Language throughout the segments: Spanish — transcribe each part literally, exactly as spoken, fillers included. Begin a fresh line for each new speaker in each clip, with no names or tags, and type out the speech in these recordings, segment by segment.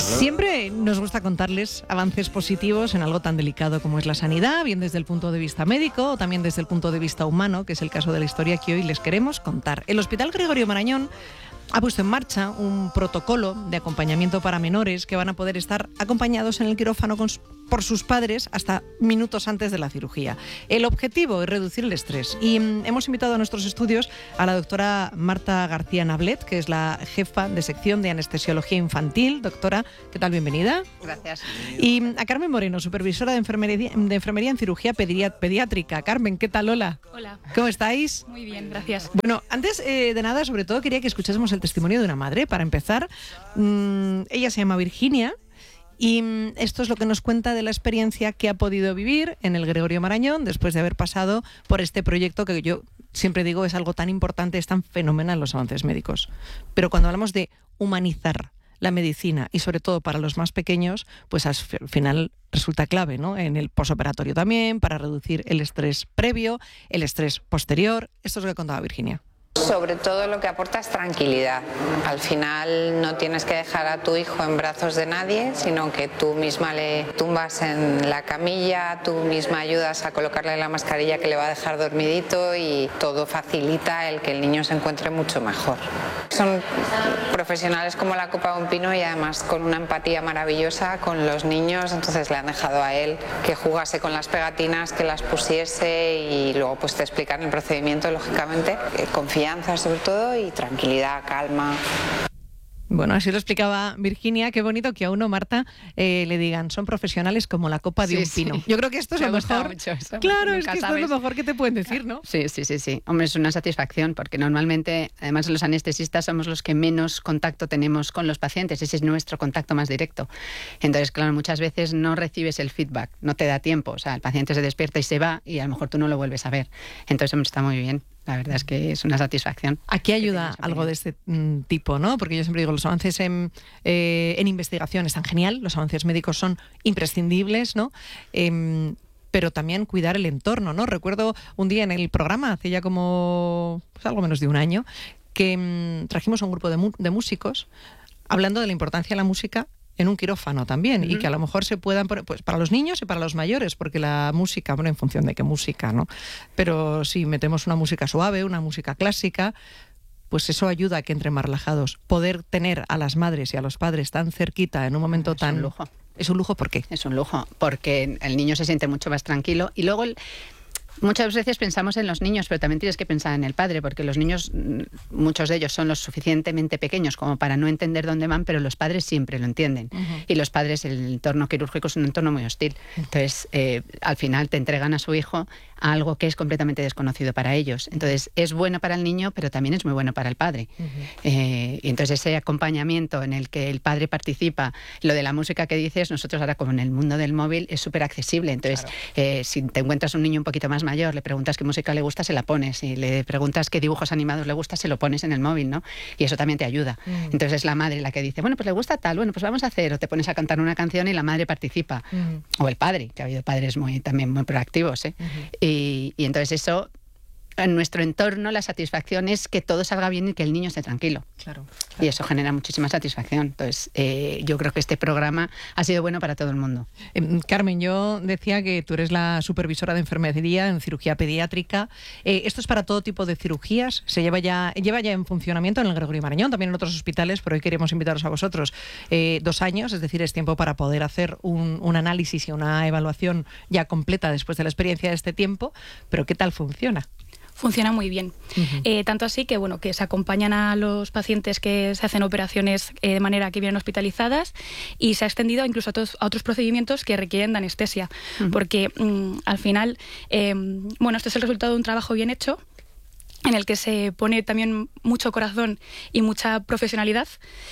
Siempre nos gusta contarles avances positivos en algo tan delicado como es la sanidad, bien desde el punto de vista médico o también desde el punto de vista humano, que es el caso de la historia que hoy les queremos contar. El Hospital Gregorio Marañón ha puesto en marcha un protocolo de acompañamiento para menores que van a poder estar acompañados en el quirófano con, por sus padres hasta minutos antes de la cirugía. El objetivo es reducir el estrés y mm, hemos invitado a nuestros estudios a la doctora Marta García Nablet, que es la jefa de sección de anestesiología infantil. Doctora, ¿qué tal? Bienvenida.
Gracias.
Y a Carmen Moreno, supervisora de enfermería, de enfermería en cirugía pediátrica. Carmen, ¿qué tal? Hola.
Hola.
¿Cómo estáis?
Muy bien, gracias.
Bueno, antes eh, de nada, sobre todo quería que escuchásemos el testimonio de una madre. Para empezar, mmm, ella se llama Virginia y mmm, esto es lo que nos cuenta de la experiencia que ha podido vivir en el Gregorio Marañón después de haber pasado por este proyecto que yo siempre digo es algo tan importante, es tan fenomenal los avances médicos. Pero cuando hablamos de humanizar la medicina y sobre todo para los más pequeños, pues al final resulta clave, ¿no? En el posoperatorio también, para reducir el estrés previo, el estrés posterior. Esto es lo que contaba Virginia.
Sobre todo lo que aporta es tranquilidad. Al final no tienes que dejar a tu hijo en brazos de nadie, sino que tú misma le tumbas en la camilla, tú misma ayudas a colocarle la mascarilla que le va a dejar dormidito y todo facilita el que el niño se encuentre mucho mejor. Son profesionales como la copa de un pino y además con una empatía maravillosa con los niños, entonces le han dejado a él que jugase con las pegatinas, que las pusiese y luego pues te explican el procedimiento, lógicamente, confianza sobre todo y tranquilidad, calma.
Bueno, así lo explicaba Virginia. Qué bonito que a uno, Marta, eh, le digan, son profesionales como la copa de sí, un pino. Sí. Yo creo que esto es
Me
lo mejor.
Mucho eso,
claro, es que esto es lo mejor que te pueden decir, ¿no?
Sí, sí, sí, sí. Hombre, es una satisfacción porque normalmente, además los anestesistas somos los que menos contacto tenemos con los pacientes. Ese es nuestro contacto más directo. Entonces, claro, muchas veces no recibes el feedback, no te da tiempo. O sea, el paciente se despierta y se va y a lo mejor tú no lo vuelves a ver. Entonces, hombre, está muy bien. La verdad es que es una satisfacción.
Aquí ayuda algo de este mm, tipo, ¿no? Porque yo siempre digo, los avances en, eh, en investigación están genial, los avances médicos son imprescindibles, ¿no? Eh, pero también cuidar el entorno, ¿no? Recuerdo un día en el programa, hace ya como pues, algo menos de un año, que mmm, trajimos a un grupo de, de músicos hablando de la importancia de la música en un quirófano también, uh-huh. y que a lo mejor se puedan poner, pues para los niños y para los mayores, porque la música, bueno, en función de qué música, ¿no? Pero si metemos una música suave, una música clásica, pues eso ayuda a que entren más relajados. Poder tener a las madres y a los padres tan cerquita en un momento
es
tan...
Es un lujo.
¿Es un lujo por qué?
Es un lujo, porque el niño se siente mucho más tranquilo y luego... El... Muchas veces pensamos en los niños, pero también tienes que pensar en el padre, porque los niños, muchos de ellos son lo suficientemente pequeños como para no entender dónde van, pero los padres siempre lo entienden. Uh-huh. Y los padres, el entorno quirúrgico es un entorno muy hostil. Entonces, eh, al final te entregan a su hijo a algo que es completamente desconocido para ellos. Entonces, es bueno para el niño, pero también es muy bueno para el padre. Uh-huh. Eh, y entonces, ese acompañamiento en el que el padre participa, lo de la música que dices, nosotros ahora, como en el mundo del móvil, es súper accesible. Entonces, claro. eh, si te encuentras un niño un poquito más mayor, le preguntas qué música le gusta, se la pones. Si le preguntas qué dibujos animados le gusta, se lo pones en el móvil, ¿no? Y eso también te ayuda. Mm. Entonces es la madre la que dice, bueno, pues le gusta tal, bueno, pues vamos a hacer, o te pones a cantar una canción y la madre participa. Mm. O el padre, que ha habido padres muy también muy proactivos, ¿eh? Mm-hmm. Y, y entonces eso... En nuestro entorno la satisfacción es que todo salga bien y que el niño esté tranquilo. Claro, claro. Y eso genera muchísima satisfacción. Entonces, eh, yo creo que este programa ha sido bueno para todo el mundo.
Eh, Carmen, yo decía que tú eres la supervisora de enfermería en cirugía pediátrica. Eh, ¿Esto es para todo tipo de cirugías? ¿Se lleva ya, lleva ya en funcionamiento en el Gregorio Marañón, también en otros hospitales, pero hoy queremos invitaros a vosotros eh, dos años, es decir, es tiempo para poder hacer un, un análisis y una evaluación ya completa después de la experiencia de este tiempo, pero ¿qué tal funciona?
Funciona muy bien. Uh-huh. Eh, tanto así que, bueno, que se acompañan a los pacientes que se hacen operaciones eh, de manera que vienen hospitalizadas y se ha extendido incluso a, todos, a otros procedimientos que requieren de anestesia. Uh-huh. Porque mm, al final, eh, bueno, esto es el resultado de un trabajo bien hecho en el que se pone también mucho corazón y mucha profesionalidad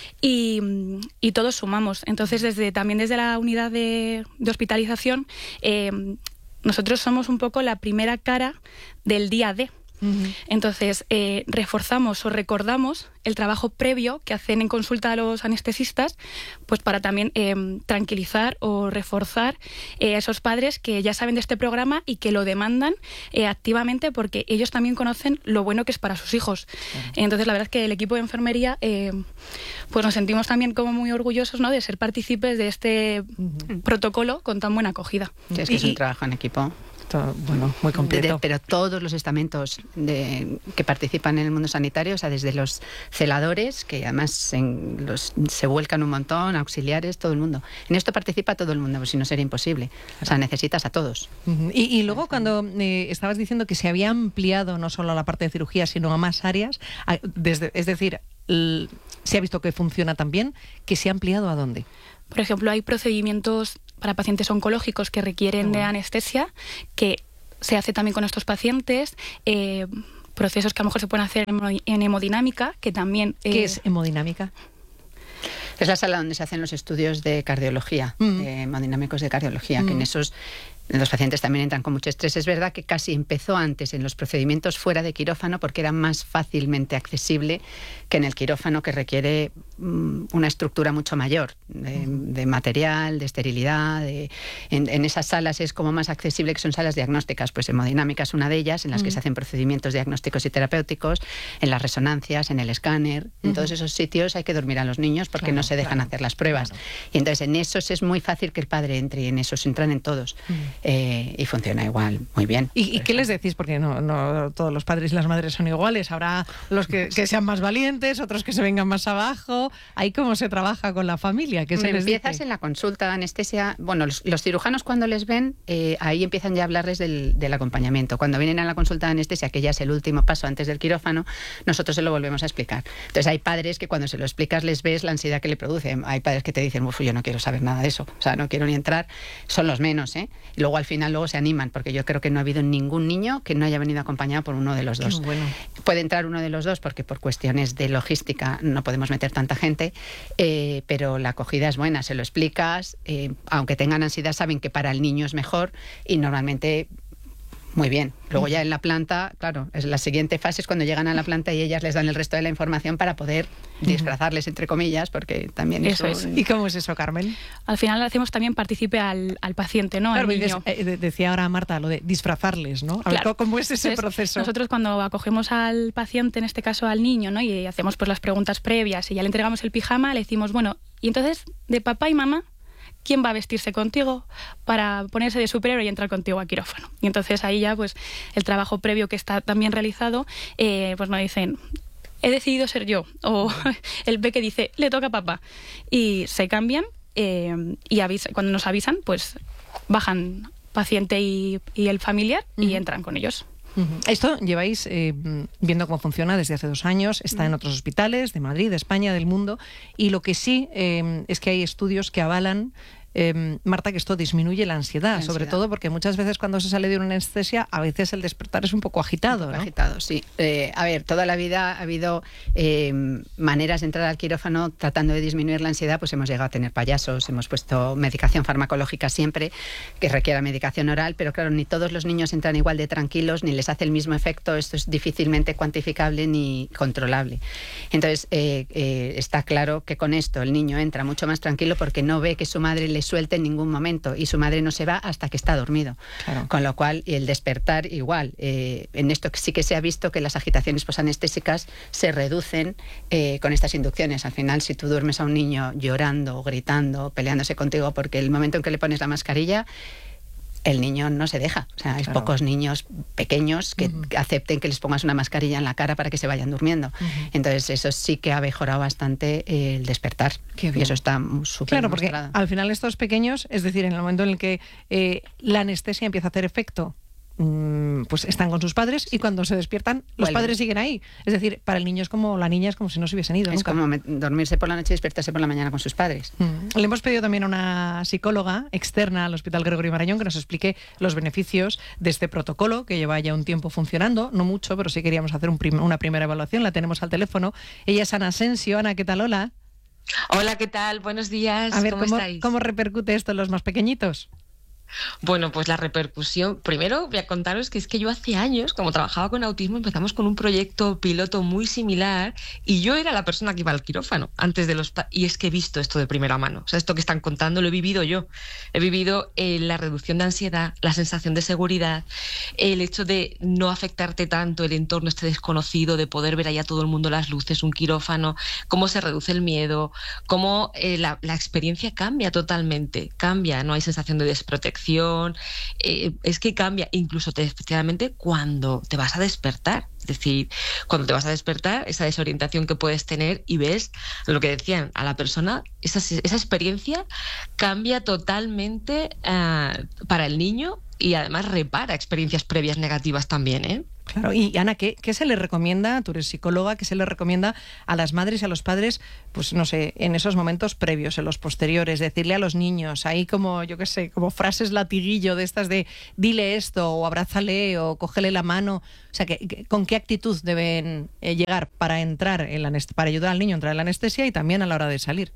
y, y todos sumamos. Entonces, desde también desde la unidad de, de hospitalización, eh, nosotros somos un poco la primera cara del día D, Uh-huh. Entonces, eh, reforzamos o recordamos el trabajo previo que hacen en consulta a los anestesistas, pues para también eh, tranquilizar o reforzar eh, a esos padres que ya saben de este programa y que lo demandan eh, activamente, porque ellos también conocen lo bueno que es para sus hijos. Uh-huh. Entonces, la verdad es que el equipo de enfermería, eh, pues nos sentimos también como muy orgullosos, ¿no?, de ser partícipes de este uh-huh. protocolo con tan buena acogida.
Sí, es que y, es un trabajo en equipo.
Todo, bueno, muy completo.
De, de, pero todos los estamentos de, que participan en el mundo sanitario, o sea, desde los celadores, que además en los, se vuelcan un montón, auxiliares, todo el mundo. En esto participa todo el mundo, pues si no sería imposible. O sea, necesitas a todos.
Uh-huh. Y, y luego cuando eh, estabas diciendo que se había ampliado no solo a la parte de cirugía, sino a más áreas, a, desde, es decir, l, se ha visto que funciona también, ¿que se ha ampliado a dónde?
Por ejemplo, hay procedimientos para pacientes oncológicos que requieren oh. de anestesia, que se hace también con estos pacientes, eh, procesos que a lo mejor se pueden hacer en hemodinámica, que también...
Eh, ¿Qué es hemodinámica?
Es la sala donde se hacen los estudios de cardiología, mm. de hemodinámicos de cardiología, mm. que en esos... Los pacientes también entran con mucho estrés. Es verdad que casi empezó antes en los procedimientos fuera de quirófano porque era más fácilmente accesible que en el quirófano, que requiere um, una estructura mucho mayor de, de material, de esterilidad. De, en, en esas salas es como más accesible, que son salas diagnósticas. Pues hemodinámica es una de ellas, en las que mm. se hacen procedimientos diagnósticos y terapéuticos, en las resonancias, en el escáner. Mm-hmm. En todos esos sitios hay que dormir a los niños porque claro, no se dejan claro, hacer las pruebas. Claro. Y entonces en esos es muy fácil que el padre entre, y en esos entran en todos. Mm. Eh, y funciona igual, muy bien.
¿Y, y qué les decís? Porque no, no todos los padres y las madres son iguales. Habrá los que, que sean más valientes, otros que se vengan más abajo. ¿Ahí cómo se trabaja con la familia? ¿Qué se les
Empiezas
dice?
En la consulta de anestesia. Bueno, los, los cirujanos cuando les ven, eh, ahí empiezan ya a hablarles del, del acompañamiento. Cuando vienen a la consulta de anestesia, que ya es el último paso antes del quirófano, nosotros se lo volvemos a explicar. Entonces hay padres que cuando se lo explicas les ves la ansiedad que le produce. Hay padres que te dicen, uf, yo no quiero saber nada de eso. O sea, no quiero ni entrar. Son los menos, ¿eh? Y luego al final luego se animan, porque yo creo que no ha habido ningún niño que no haya venido acompañado por uno de los dos.
Bueno.
Puede entrar uno de los dos porque por cuestiones de logística no podemos meter tanta gente, eh, pero la acogida es buena, se lo explicas, eh, aunque tengan ansiedad saben que para el niño es mejor y normalmente... Muy bien. Luego ya en la planta, claro, es la siguiente fase es cuando llegan a la planta y ellas les dan el resto de la información para poder disfrazarles, entre comillas, porque también
eso,
eso
es.
¿Y cómo es eso, Carmen?
Al final hacemos también partícipe al, al paciente, ¿no?
Claro,
al niño.
Dices, eh, decía ahora Marta lo de disfrazarles, ¿no? A ver, claro. ¿Cómo es ese
Entonces,
proceso?
Nosotros cuando acogemos al paciente, en este caso al niño, ¿no?, y hacemos pues las preguntas previas y ya le entregamos el pijama, le decimos, bueno, y entonces de papá y mamá, ¿quién va a vestirse contigo para ponerse de superhéroe y entrar contigo a quirófano? Y entonces ahí ya pues el trabajo previo que está también realizado, eh, pues nos dicen, he decidido ser yo, o el peque dice, le toca a papá, y se cambian eh, y avisa, cuando nos avisan pues bajan paciente y, y el familiar y uh-huh. entran con ellos.
Uh-huh. Esto lleváis eh, viendo cómo funciona desde hace dos años, está uh-huh. en otros hospitales de Madrid, de España, del mundo, y lo que sí eh, es que hay estudios que avalan, eh, Marta, que esto disminuye la ansiedad, la ansiedad, sobre todo porque muchas veces cuando se sale de una anestesia, a veces el despertar es un poco agitado, un poco
¿no? agitado, sí. Eh, a ver, toda la vida ha habido eh, maneras de entrar al quirófano tratando de disminuir la ansiedad, pues hemos llegado a tener payasos, hemos puesto medicación farmacológica siempre, que requiera medicación oral, pero claro, ni todos los niños entran igual de tranquilos, ni les hace el mismo efecto, esto es difícilmente cuantificable ni controlable. Entonces, eh, eh, está claro que con esto el niño entra mucho más tranquilo porque no ve que su madre le suelte en ningún momento y su madre no se va hasta que está dormido. Claro. Con lo cual, y el despertar igual. Eh, en esto sí que se ha visto que las agitaciones posanestésicas se reducen eh, con estas inducciones. Al final, si tú duermes a un niño llorando, gritando, peleándose contigo, porque el momento en que le pones la mascarilla, el niño no se deja. O sea, hay claro. pocos niños pequeños que uh-huh. acepten que les pongas una mascarilla en la cara para que se vayan durmiendo. Uh-huh. Entonces, eso sí que ha mejorado bastante el despertar.
Qué bien.
Y eso está súper
Claro, porque
demostrado.
Al final estos pequeños, es decir, en el momento en el que eh, la anestesia empieza a hacer efecto, pues están con sus padres y cuando se despiertan los Vuelven. padres siguen ahí. Es decir, para el niño es como la niña es como si no se hubiesen ido.
Es
nunca.
como me, dormirse por la noche y despertarse por la mañana con sus padres.
Mm. Le hemos pedido también a una psicóloga externa al Hospital Gregorio Marañón que nos explique los beneficios de este protocolo que lleva ya un tiempo funcionando, no mucho, pero sí queríamos hacer un prim- una primera evaluación. La tenemos al teléfono. Ella es Ana Asensio. Ana, ¿qué tal? Hola.
Hola, ¿qué tal? Buenos días.
A ver,
¿Cómo,
¿cómo,
estáis?
¿cómo repercute esto en los más pequeñitos?
Bueno, pues la repercusión, primero voy a contaros que es que yo hace años, como trabajaba con autismo, empezamos con un proyecto piloto muy similar y yo era la persona que iba al quirófano antes de los... Y es que he visto esto de primera mano, o sea, esto que están contando lo he vivido yo. He vivido eh, la reducción de ansiedad, la sensación de seguridad, el hecho de no afectarte tanto el entorno este desconocido, de poder ver allá todo el mundo las luces, un quirófano, cómo se reduce el miedo, cómo eh, la, la experiencia cambia totalmente, cambia, no hay sensación de desprotección, eh, es que cambia, incluso te, efectivamente cuando te vas a despertar, es decir, cuando te vas a despertar, esa desorientación que puedes tener y ves lo que decían a la persona, esa, esa experiencia cambia totalmente uh, para el niño y además repara experiencias previas negativas también, ¿eh?
Claro, y Ana, ¿qué, ¿qué se le recomienda, tú eres psicóloga, qué se le recomienda a las madres y a los padres, pues no sé, en esos momentos previos, en los posteriores, decirle a los niños, ahí como, yo qué sé, como frases latiguillo de estas de dile esto, o abrázale, o cógele la mano, o sea, que, ¿con qué actitud deben eh, llegar para entrar en la anest- para ayudar al niño a entrar en la anestesia y también a la hora de salir?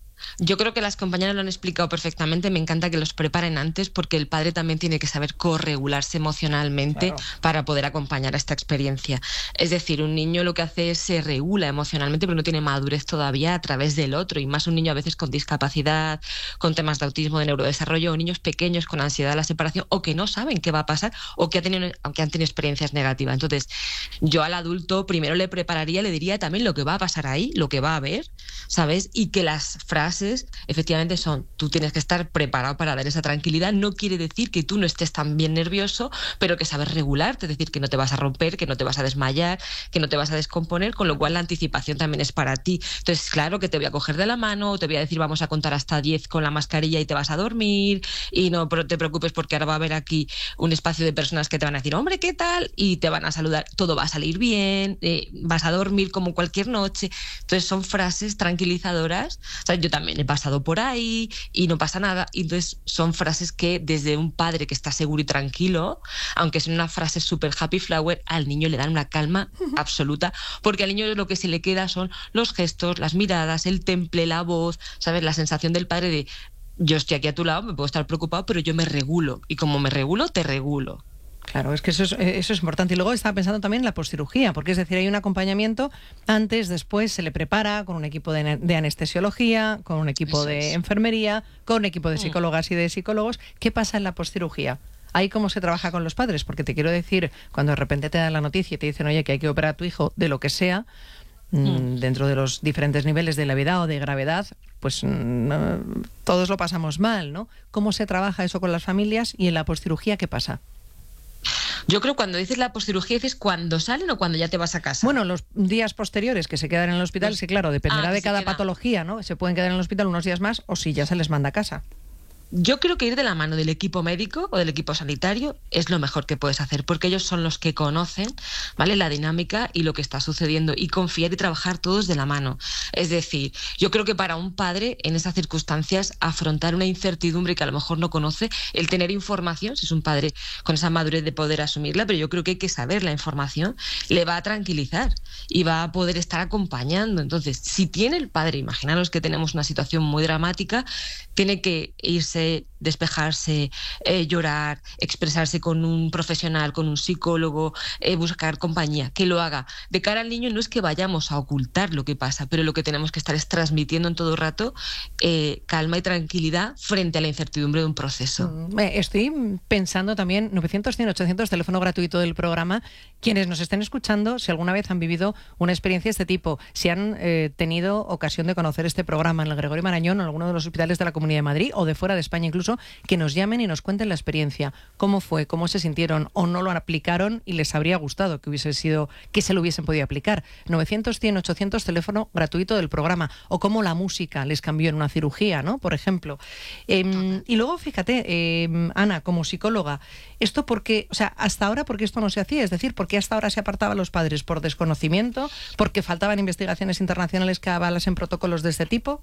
Yo creo que las compañeras lo han explicado perfectamente, me encanta que los preparen antes porque el padre también tiene que saber corregularse emocionalmente, claro, para poder acompañar a esta experiencia. Es decir, un niño lo que hace es se regula emocionalmente pero no tiene madurez todavía a través del otro, y más un niño a veces con discapacidad, con temas de autismo, de neurodesarrollo, o niños pequeños con ansiedad de la separación o que no saben qué va a pasar o que, ha tenido, que han tenido experiencias negativas. Entonces, yo al adulto primero le prepararía, le diría también lo que va a pasar ahí, lo que va a ver, ¿sabes? Y que las frases efectivamente son, tú tienes que estar preparado para dar esa tranquilidad, no quiere decir que tú no estés tan bien nervioso, pero que sabes regularte, es decir, que no te vas a romper, que no te vas a desmayar, que no te vas a descomponer, con lo cual la anticipación también es para ti. Entonces, claro que te voy a coger de la mano, te voy a decir vamos a contar hasta diez con la mascarilla y te vas a dormir, y no te preocupes porque ahora va a haber aquí un espacio de personas que te van a decir, hombre, ¿qué tal? Y te van a saludar, todo va a salir bien, eh, vas a dormir como cualquier noche. Entonces son frases tranquilizadoras, o sea, yo también he pasado por ahí y no pasa nada. Y entonces son frases que desde un padre que está seguro y tranquilo, aunque es una frase súper happy flower, al niño le dan una calma absoluta, porque al niño lo que se le queda son los gestos, las miradas, el temple, la voz, ¿sabes? La sensación del padre de yo estoy aquí a tu lado, me puedo estar preocupado, pero yo me regulo, y como me regulo, te regulo.
Claro, es que eso es, eso es importante. Y luego estaba pensando también en la poscirugía, porque es decir, hay un acompañamiento antes, después se le prepara con un equipo de, de anestesiología, con un equipo eso de es. enfermería, con un equipo de psicólogas y de psicólogos. ¿Qué pasa en la poscirugía? Ahí cómo se trabaja con los padres, porque te quiero decir, cuando de repente te dan la noticia y te dicen, oye, que hay que operar a tu hijo de lo que sea, mm. dentro de los diferentes niveles de levedad o de gravedad, pues no, todos lo pasamos mal, ¿no? ¿Cómo se trabaja eso con las familias? Y en la poscirugía, ¿qué pasa?
Yo creo que cuando dices la poscirugía, dices cuando salen o cuando ya te vas a casa.
Bueno, los días posteriores que se quedan en el hospital, pues, sí, claro, dependerá ah, de cada patología, ¿no? Se pueden quedar en el hospital unos días más o si ya se les manda a casa.
Yo creo que ir de la mano del equipo médico o del equipo sanitario es lo mejor que puedes hacer, porque ellos son los que conocen, ¿vale?, la dinámica y lo que está sucediendo, y confiar y trabajar todos de la mano. Es decir, yo creo que para un padre en esas circunstancias afrontar una incertidumbre que a lo mejor no conoce, el tener información, si es un padre con esa madurez de poder asumirla, pero yo creo que hay que saber la información, le va a tranquilizar y va a poder estar acompañando. Entonces, si tiene el padre, imaginaros que tenemos una situación muy dramática, tiene que irse, despejarse, eh, llorar, expresarse con un profesional, con un psicólogo, eh, buscar compañía, que lo haga. De cara al niño no es que vayamos a ocultar lo que pasa, pero lo que tenemos que estar es transmitiendo en todo rato eh, calma y tranquilidad frente a la incertidumbre de un proceso.
Estoy pensando también, novecientos, cien, ochocientos, teléfono gratuito del programa, quienes nos estén escuchando, si alguna vez han vivido una experiencia de este tipo, si han eh, tenido ocasión de conocer este programa en el Gregorio Marañón o en alguno de los hospitales de la Comunidad de Madrid o de fuera de España incluso, que nos llamen y nos cuenten la experiencia, cómo fue, cómo se sintieron o no lo aplicaron y les habría gustado que hubiese sido, que se lo hubiesen podido aplicar. novecientos, cien, ochocientos, teléfono gratuito del programa, o cómo la música les cambió en una cirugía, ¿no?, por ejemplo. Eh, y luego, fíjate, eh, Ana, como psicóloga, esto porque, o sea, hasta ahora, ¿por qué esto no se hacía? Es decir, ¿por qué hasta ahora se apartaba a los padres? ¿Por desconocimiento? ¿Porque faltaban investigaciones internacionales que avalasen protocolos de este tipo?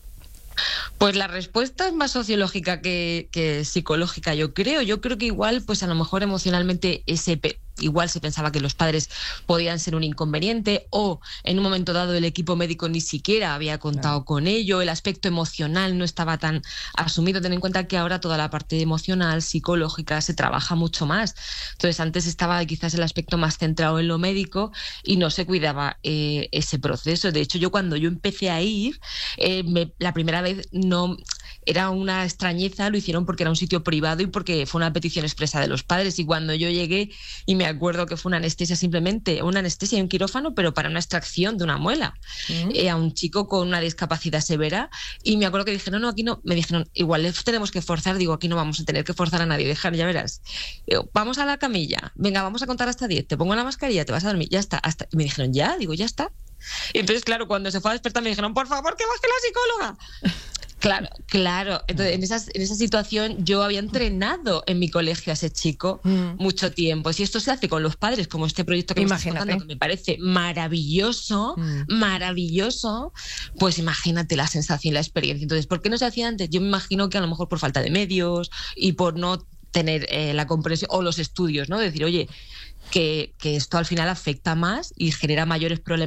Pues la respuesta es más sociológica que, que psicológica, yo creo. Yo creo que igual, pues a lo mejor emocionalmente ese... igual se pensaba que los padres podían ser un inconveniente, o en un momento dado el equipo médico ni siquiera había contado claro. con ello, el aspecto emocional no estaba tan asumido. Ten en cuenta que ahora toda la parte emocional, psicológica, se trabaja mucho más. Entonces antes estaba quizás el aspecto más centrado en lo médico y no se cuidaba eh, ese proceso. De hecho, yo cuando yo empecé a ir, eh, me, la primera vez no... Era una extrañeza, lo hicieron porque era un sitio privado y porque fue una petición expresa de los padres. Y cuando yo llegué, y me acuerdo que fue una anestesia simplemente, una anestesia y un quirófano, pero para una extracción de una muela, ¿Mm? eh, a un chico con una discapacidad severa. Y me acuerdo que dije, no, no, aquí no. Me dijeron, igual tenemos que forzar. Digo, aquí no vamos a tener que forzar a nadie, dejar, ya verás. Digo, vamos a la camilla, venga, vamos a contar hasta diez, te pongo la mascarilla, te vas a dormir, ya está. Hasta... Y me dijeron, ya, digo, ya está. Y entonces, claro, cuando se fue a despertar me dijeron, por favor, que baje la psicóloga. Claro, claro. Entonces, en, esas, en esa situación yo había entrenado en mi colegio a ese chico mm. mucho tiempo. Si esto se hace con los padres, como este proyecto que me estás contando, que me parece maravilloso, mm. maravilloso, pues imagínate la sensación y la experiencia. Entonces, ¿por qué no se hacía antes? Yo me imagino que a lo mejor por falta de medios y por no tener eh, la comprensión o los estudios, ¿no? Decir, oye, que, que esto al final afecta más y genera mayores problemas